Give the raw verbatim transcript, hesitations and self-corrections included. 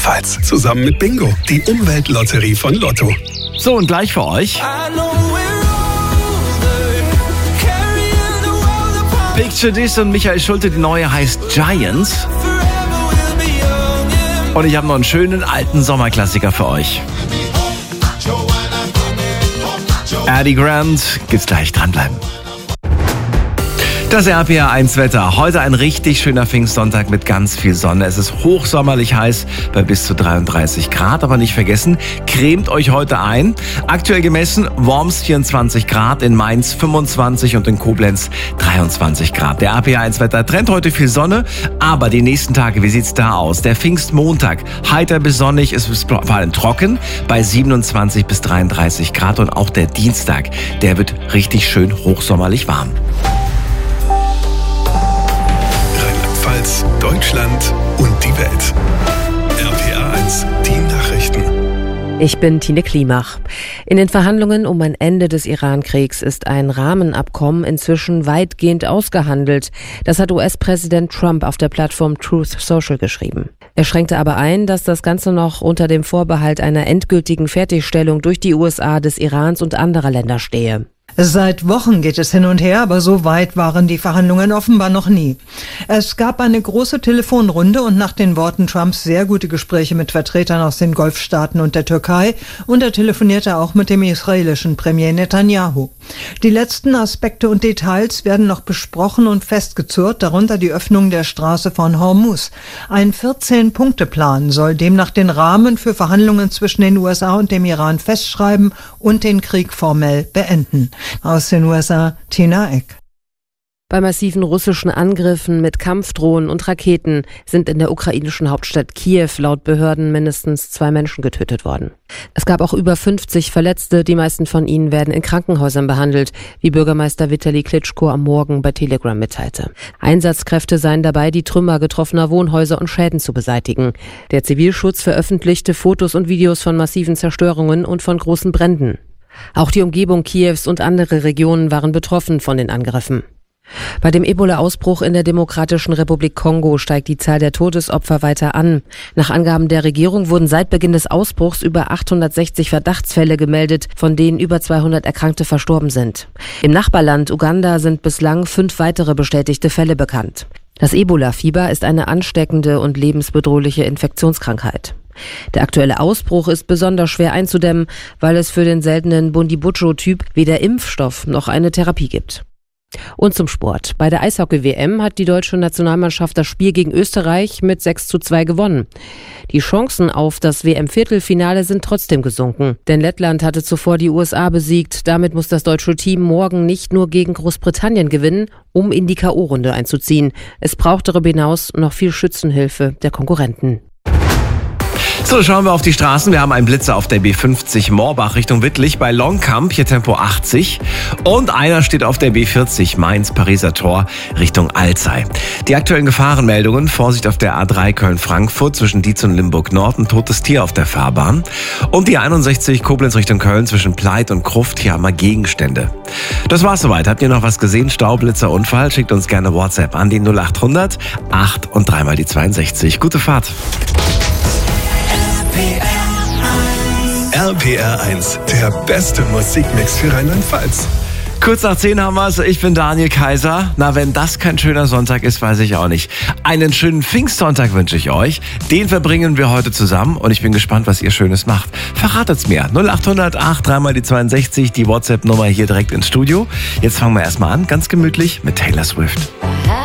Rheinland-Pfalz. Zusammen mit Bingo, die Umweltlotterie von Lotto. So, und gleich für euch Picture This und Michael Schulte, die neue heißt Giants. Und ich habe noch einen schönen alten Sommerklassiker für euch. Eddie Grant, gibt's gleich, dranbleiben. Das R P R eins Wetter. Heute ein richtig schöner Pfingstsonntag mit ganz viel Sonne. Es ist hochsommerlich heiß bei bis zu dreiunddreißig Grad. Aber nicht vergessen, cremt euch heute ein. Aktuell gemessen Worms vierundzwanzig Grad, in Mainz fünfundzwanzig und in Koblenz dreiundzwanzig Grad. Der R P R eins Wetter trennt heute viel Sonne, aber die nächsten Tage, wie sieht's da aus? Der Pfingstmontag, heiter bis sonnig, es ist vor allem trocken bei siebenundzwanzig bis dreiunddreißig Grad. Und auch der Dienstag, der wird richtig schön hochsommerlich warm. Deutschland und die Welt. R P R eins, die Nachrichten. Ich bin Tine Klimach. In den Verhandlungen um ein Ende des Iran-Kriegs ist ein Rahmenabkommen inzwischen weitgehend ausgehandelt. Das hat U S-Präsident Trump auf der Plattform Truth Social geschrieben. Er schränkte aber ein, dass das Ganze noch unter dem Vorbehalt einer endgültigen Fertigstellung durch die U S A, des Irans und anderer Länder stehe. Seit Wochen geht es hin und her, aber so weit waren die Verhandlungen offenbar noch nie. Es gab eine große Telefonrunde und nach den Worten Trumps sehr gute Gespräche mit Vertretern aus den Golfstaaten und der Türkei, und er telefonierte auch mit dem israelischen Premier Netanyahu. Die letzten Aspekte und Details werden noch besprochen und festgezurrt, darunter die Öffnung der Straße von Hormuz. Ein vierzehn-Punkte-Plan soll demnach den Rahmen für Verhandlungen zwischen den U S A und dem Iran festschreiben und den Krieg formell beenden. Aus den U S A, Tina Eck. Bei massiven russischen Angriffen mit Kampfdrohnen und Raketen sind in der ukrainischen Hauptstadt Kiew laut Behörden mindestens zwei Menschen getötet worden. Es gab auch über fünfzig Verletzte, die meisten von ihnen werden in Krankenhäusern behandelt, wie Bürgermeister Vitali Klitschko am Morgen bei Telegram mitteilte. Einsatzkräfte seien dabei, die Trümmer getroffener Wohnhäuser und Schäden zu beseitigen. Der Zivilschutz veröffentlichte Fotos und Videos von massiven Zerstörungen und von großen Bränden. Auch die Umgebung Kiews und andere Regionen waren betroffen von den Angriffen. Bei dem Ebola-Ausbruch in der Demokratischen Republik Kongo steigt die Zahl der Todesopfer weiter an. Nach Angaben der Regierung wurden seit Beginn des Ausbruchs über achthundertsechzig Verdachtsfälle gemeldet, von denen über zweihundert Erkrankte verstorben sind. Im Nachbarland Uganda sind bislang fünf weitere bestätigte Fälle bekannt. Das Ebola-Fieber ist eine ansteckende und lebensbedrohliche Infektionskrankheit. Der aktuelle Ausbruch ist besonders schwer einzudämmen, weil es für den seltenen Bundibugyo-Typ weder Impfstoff noch eine Therapie gibt. Und zum Sport. Bei der Eishockey-W M hat die deutsche Nationalmannschaft das Spiel gegen Österreich mit sechs zu zwei gewonnen. Die Chancen auf das W M-Viertelfinale sind trotzdem gesunken, denn Lettland hatte zuvor die U S A besiegt. Damit muss das deutsche Team morgen nicht nur gegen Großbritannien gewinnen, um in die K O-Runde einzuziehen. Es braucht darüber hinaus noch viel Schützenhilfe der Konkurrenten. So, schauen wir auf die Straßen. Wir haben einen Blitzer auf der B fünfzig Moorbach Richtung Wittlich bei Longkamp, hier Tempo achtzig. Und einer steht auf der B vierzig Mainz-Pariser Tor Richtung Alzey. Die aktuellen Gefahrenmeldungen: Vorsicht auf der A drei Köln-Frankfurt zwischen Dietz und Limburg-Nord, ein totes Tier auf der Fahrbahn. Und die einundsechzig Koblenz Richtung Köln zwischen Pleit und Kruft, hier haben wir Gegenstände. Das war's soweit. Habt ihr noch was gesehen? Staublitzer, Unfall? Schickt uns gerne WhatsApp an die null achthundert acht und dreimal die zweiundsechzig. Gute Fahrt. R P R eins, der beste Musikmix für Rheinland-Pfalz. Kurz nach zehn haben wir's. Ich bin Daniel Kaiser. Na, wenn das kein schöner Sonntag ist, weiß ich auch nicht. Einen schönen Pfingstsonntag wünsche ich euch. Den verbringen wir heute zusammen und ich bin gespannt, was ihr Schönes macht. Verratet's mir. null achthundert acht, dreimal die zweiundsechzig, die WhatsApp-Nummer hier direkt ins Studio. Jetzt fangen wir erstmal an, ganz gemütlich mit Taylor Swift.